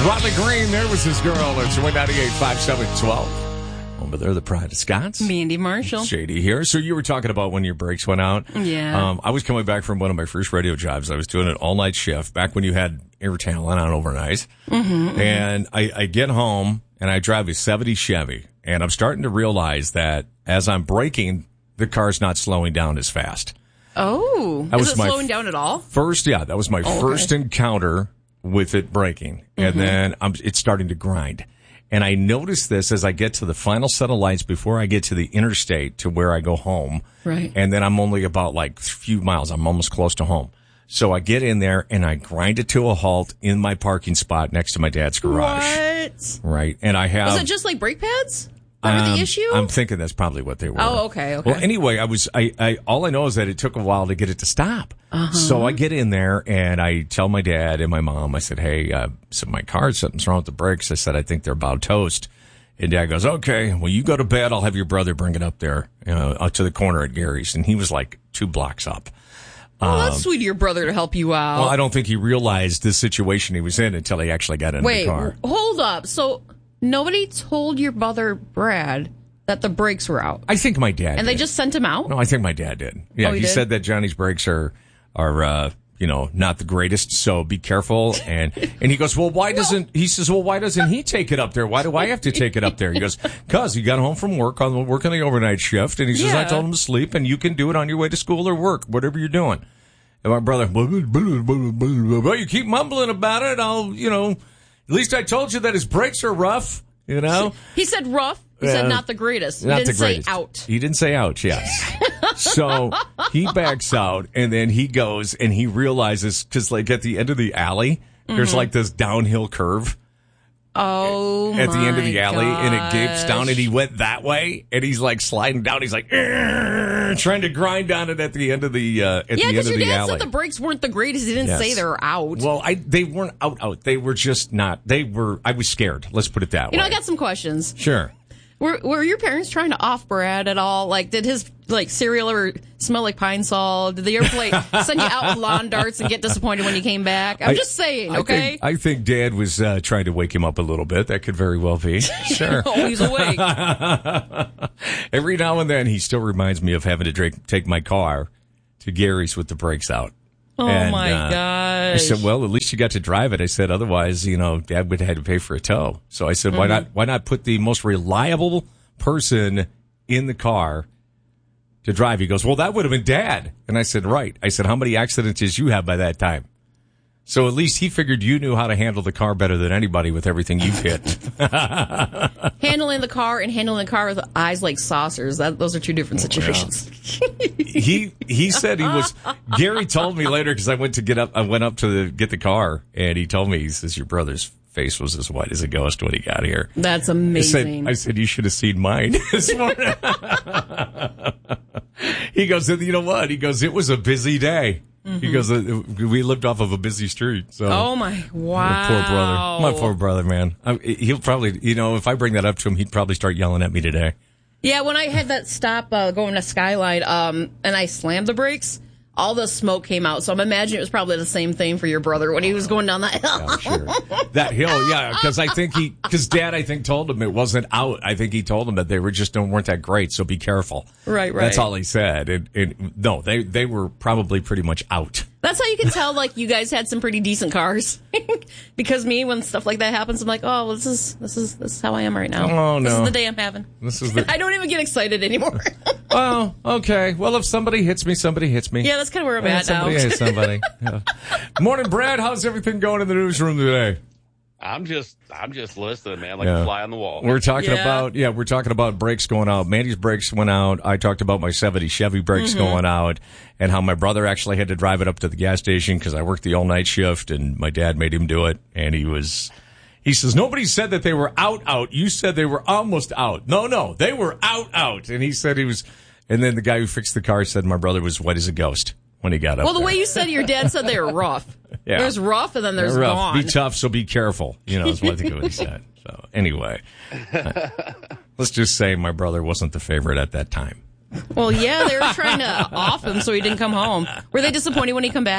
Rodney Green, there was his girl. It's 198-5712. Over there, the Pride of Scots. Mandy Marshall. Shady here. So you were talking about when your brakes went out. Yeah. I was coming back from one of my first radio jobs. I was doing an all-night shift back when you had air talent on overnight. And I get home, and I drive a 70 Chevy. And I'm starting to realize that as I'm braking, the car's not slowing down as fast. Oh. Is it slowing down at all? That was my first encounter with it braking. And then it's starting to grind. And I noticed this as I get to the final set of lights before I get to the interstate to where I go home. Right. And then I'm only about like a few miles. I'm almost close to home. So I get in there and I grind it to a halt in my parking spot next to my dad's garage. What? Right. And I have... Was it just like brake pads? That were the issue? I'm thinking that's probably what they were. Oh, okay. Well, anyway, all I know is that it took a while to get it to stop. So I get in there and I tell my dad and my mom, I said, hey, so my car, something's wrong with the brakes. I said, I think they're about toast. And Dad goes, okay, well, you go to bed. I'll have your brother bring it up there, up to the corner at Gary's. And he was like 2 blocks up. Oh, that's sweet of your brother to help you out. Well, I don't think he realized the situation he was in until he actually got in the car. Wait, hold up. So nobody told your brother, Brad, that the brakes were out? I think my dad And did. they just sent him out? No, I think my dad did. Yeah, he did? said that Johnny's brakes are not the greatest, so be careful. And he goes, well, why doesn't he take it up there? Why do I have to take it up there? He goes, cause he got home from work working the overnight shift, and he says, I told him to sleep, and you can do it on your way to school or work, whatever you're doing. And my brother, well, you keep mumbling about it. At least I told you that his brakes are rough, He said rough. He said not the greatest. He didn't say out. He didn't say out, yes. So he backs out, and then he goes, and he realizes, because like at the end of the alley, there's like this downhill curve. Oh, at the end of the alley, gosh. and it gapes down, and he went that way, and he's like sliding down. He's like trying to grind on it at the end of the alley. Yeah, because your dad said the brakes weren't the greatest. He didn't say they were out. Well, they weren't out. They were just not. I was scared. Let's put it that way. I got some questions. Sure. Were your parents trying to off Brad at all? Like, did his cereal ever smell like Pine Sol? Did they ever send you out with lawn darts and get disappointed when you came back? I'm just saying, okay? I think Dad was trying to wake him up a little bit. That could very well be. Sure. Oh, he's awake. Every now and then, he still reminds me of having to take my car to Gary's with the brakes out. Oh, my gosh. I said, well, at least you got to drive it. I said, otherwise, Dad would have had to pay for a tow. So I said, why not put the most reliable person in the car to drive? He goes, well, that would have been Dad. And I said, right. I said, how many accidents did you have by that time? So at least he figured you knew how to handle the car better than anybody with everything you've hit. Handling the car and handling the car with eyes like saucers. Those are two different situations. Yeah. He said he was. Gary told me later because I went up to get the car, and he told me, he says, your brother's face was as white as a ghost when he got here. That's amazing. I said you should have seen mine this morning. He goes, you know what? He goes, it was a busy day. He goes, we lived off of a busy street. So, oh my, wow. My poor brother, man. He'll probably, if I bring that up to him, he'd probably start yelling at me today. Yeah, when I had that stop going to Skyline, and I slammed the brakes, all the smoke came out. So I'm imagining it was probably the same thing for your brother when he was going down that hill. Yeah, sure. That hill, yeah, because Dad, I think, told him it wasn't out. I think he told him that they weren't that great, so be careful. Right. That's all he said. And no, they were probably pretty much out. That's how you can tell, you guys had some pretty decent cars. Because me, when stuff like that happens, I'm like, oh, well, this is how I am right now. Oh, no. This is the day I'm having. I don't even get excited anymore. Oh, okay. Well, if somebody hits me, somebody hits me. Yeah, that's kind of where I'm at now. Somebody hits somebody. Yeah. Morning, Brad. How's everything going in the newsroom today? I'm just listening, man, like a fly on the wall. We're talking about brakes going out. Mandy's brakes went out. I talked about my 70 Chevy brakes going out, and how my brother actually had to drive it up to the gas station because I worked the all-night shift, and my dad made him do it. And he says, nobody said that they were out. You said they were almost out. No, they were out. And he said and then the guy who fixed the car said my brother was white as a ghost when he got up. Well, the there. way you said your dad said they were rough. Yeah. There's rough and then there's gone. Be tough, so be careful. Is what I think what he said. So anyway, let's just say my brother wasn't the favorite at that time. Well, yeah, they were trying to off him so he didn't come home. Were they disappointed when he come back?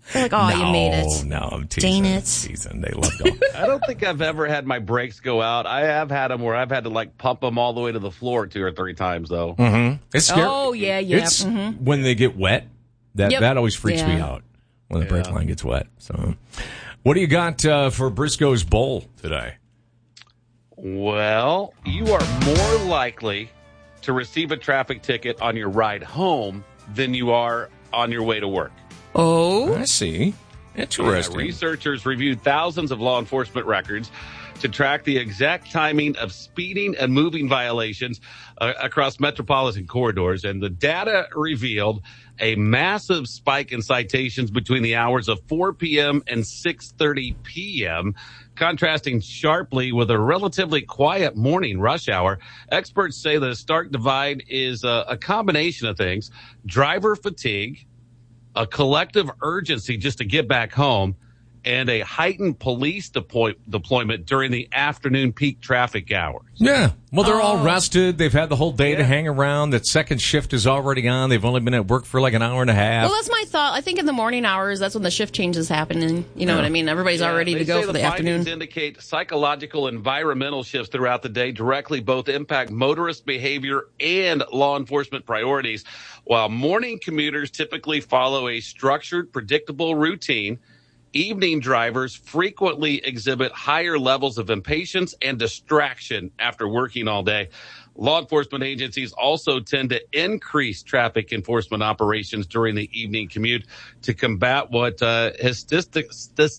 They're like, oh, you made it. No, I'm teasing. Dang it. Teasing. They love going. I don't think I've ever had my brakes go out. I have had them where I've had to like pump them all the way to the floor 2 or 3 times though. Mm-hmm. It's scary. Oh, yeah. It's when they get wet. That always freaks me out when the brake line gets wet. So, what do you got for Briscoe's Bowl today? Well, you are more likely to receive a traffic ticket on your ride home than you are on your way to work. Oh, I see. Interesting. Researchers reviewed thousands of law enforcement records to track the exact timing of speeding and moving violations across metropolitan corridors. And the data revealed a massive spike in citations between the hours of 4 p.m. and 6:30 p.m., contrasting sharply with a relatively quiet morning rush hour. Experts say the stark divide is a combination of things: driver fatigue, a collective urgency just to get back home, and a heightened police deployment during the afternoon peak traffic hours. Yeah. Well, they're all rested. They've had the whole day to hang around. That second shift is already on. They've only been at work for like an hour and a half. Well, that's my thought. I think in the morning hours, that's when the shift changes happen. And you know what I mean? Everybody's all ready to go for the afternoon. Findings indicate psychological environmental shifts throughout the day directly both impact motorist behavior and law enforcement priorities. While morning commuters typically follow a structured, predictable routine, evening drivers frequently exhibit higher levels of impatience and distraction after working all day. Law enforcement agencies also tend to increase traffic enforcement operations during the evening commute to combat what statistics is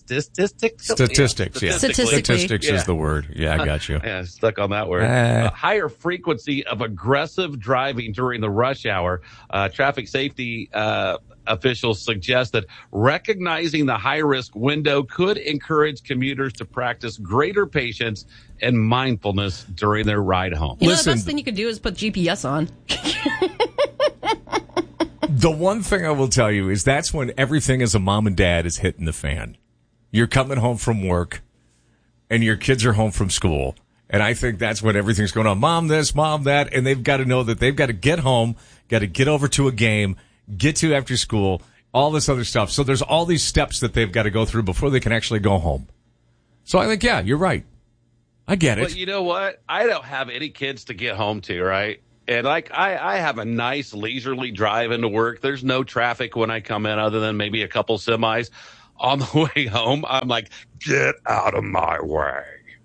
the word. Yeah, I got you. Yeah, stuck on that word. Higher frequency of aggressive driving during the rush hour. Traffic safety officials suggest that recognizing the high-risk window could encourage commuters to practice greater patience and mindfulness during their ride home. You know, the best thing you could do is put GPS on. The one thing I will tell you is that's when everything as a mom and dad is hitting the fan. You're coming home from work, and your kids are home from school. And I think that's when everything's going on. Mom this, mom that. And they've got to know that they've got to get home, got to get over to a game, get to after school, all this other stuff. So there's all these steps that they've got to go through before they can actually go home. So I think, yeah, you're right. I get it. But you know what? I don't have any kids to get home to, right? And like I have a nice leisurely drive into work. There's no traffic when I come in other than maybe a couple semis. On the way home, I'm like, get out of my way.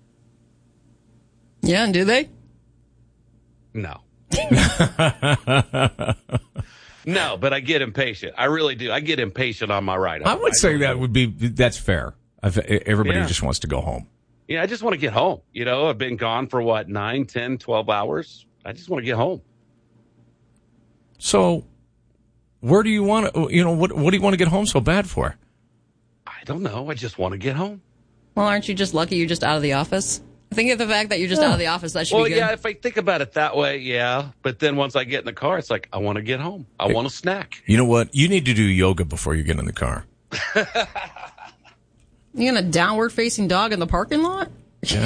Yeah, and do they? No. No, but I get impatient. I really do. I get impatient on my ride home. I would say that's fair. Everybody just wants to go home. Yeah, I just want to get home. You know, I've been gone for 9, 10, 12 hours. I just want to get home. So where do you want to, what do you want to get home so bad for? I don't know. I just want to get home. Well, aren't you just lucky you're just out of the office? Think of the fact that you're just out of the office. That should be good. Well, yeah, if I think about it that way, yeah. But then once I get in the car, it's like, I want to get home. I want a snack. You know what? You need to do yoga before you get in the car. You in a downward-facing dog in the parking lot? Yeah.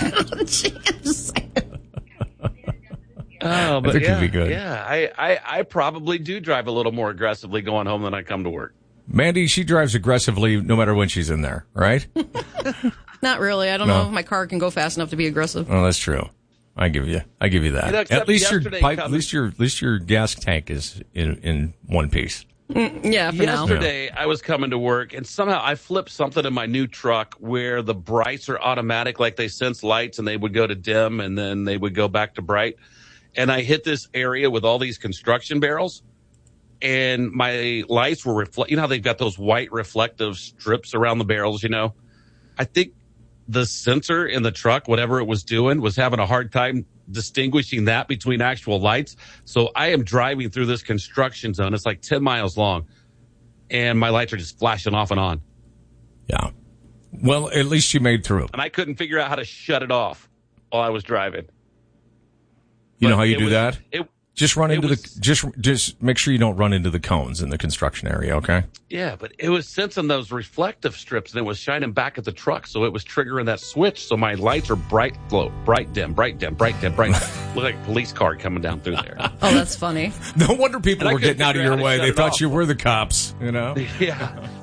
Oh, but I think it'd be good. Yeah, I probably do drive a little more aggressively going home than I come to work. Mandy, she drives aggressively no matter when she's in there, right? Not really. I don't know if my car can go fast enough to be aggressive. Oh, that's true. I give you that. At least your pipe, at least your gas tank is in one piece. Yeah, for now. Yesterday, I was coming to work, and somehow I flipped something in my new truck where the brights are automatic, like they sense lights, and they would go to dim, and then they would go back to bright. And I hit this area with all these construction barrels, and my lights were you know how they've got those white reflective strips around the barrels, I think the sensor in the truck, whatever it was doing, was having a hard time distinguishing that between actual lights. So I am driving through this construction zone. It's like 10 miles long, and my lights are just flashing off and on. Yeah. Well, at least you made through. And I couldn't figure out how to shut it off while I was driving. You know how you do that? Just run into just make sure you don't run into the cones in the construction area, okay? Yeah, but it was sensing those reflective strips, and it was shining back at the truck, so it was triggering that switch. So my lights are bright, glow, bright, dim, bright, dim, bright, dim, bright. Look like a police car coming down through there. Oh, that's funny. No wonder people were getting out of your way. They thought you were the cops, Yeah.